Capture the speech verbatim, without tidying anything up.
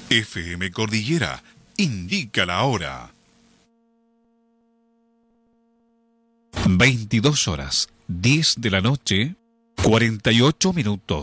F M Cordillera indica la hora. veintidós horas, diez de la noche, cuarenta y ocho minutos.